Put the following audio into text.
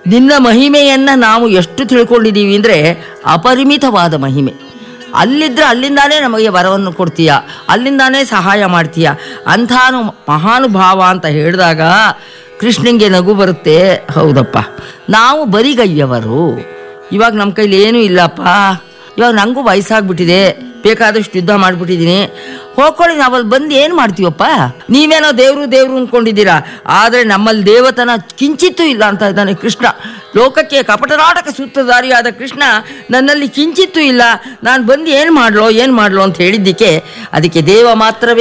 ನಿನ್ನ ಮಹಿಮೆಯನ್ನು ನಾವು ಎಷ್ಟು ತಿಳ್ಕೊಂಡಿದ್ದೀವಿ ಅಂದರೆ ಅಪರಿಮಿತವಾದ ಮಹಿಮೆ. ಅಲ್ಲಿದ್ದರೆ ಅಲ್ಲಿಂದಾನೇ ನಮಗೆ ವರವನ್ನು ಕೊಡ್ತೀಯ, ಅಲ್ಲಿಂದಾನೇ ಸಹಾಯ ಮಾಡ್ತೀಯ. ಅಂಥಾನು ಮಹಾನುಭಾವ ಅಂತ ಹೇಳಿದಾಗ ಕೃಷ್ಣನಿಗೆ ನಗು ಬರುತ್ತೆ. ಹೌದಪ್ಪ, ನಾವು ಬರಿಗೈಯವರು, ಇವಾಗ ನಮ್ಮ ಕೈಲಿ ಏನೂ ಇಲ್ಲಪ್ಪ, ಇವಾಗ ನನಗೂ ವಯಸ್ಸಾಗ್ಬಿಟ್ಟಿದೆ, ಬೇಕಾದಷ್ಟು ಯುದ್ಧ ಮಾಡಿಬಿಟ್ಟಿದ್ದೀನಿ, ಹೋಗ್ಕೊಳ್ಳಿ, ನಾವಲ್ಲಿ ಬಂದು ಏನು ಮಾಡ್ತೀವಪ್ಪ, ನೀವೇನೋ ದೇವರು ಅಂದ್ಕೊಂಡಿದ್ದೀರಾ, ಆದರೆ ನಮ್ಮಲ್ಲಿ ದೇವತನ ಕಿಂಚಿತ್ತೂ ಇಲ್ಲ ಅಂತ ಇದ್ದಾನೆ ಕೃಷ್ಣ. ಲೋಕಕ್ಕೆ ಕಪಟನಾಟಕ ಸೂತ್ರಧಾರಿಯಾದ ಕೃಷ್ಣ ನನ್ನಲ್ಲಿ ಕಿಂಚಿತ್ತೂ ಇಲ್ಲ, ನಾನು ಬಂದು ಏನು ಮಾಡ್ಲೋ ಅಂತ ಹೇಳಿದ್ದಕ್ಕೆ ಅದಕ್ಕೆ ದೇವ ಮಾತ್ರವೇ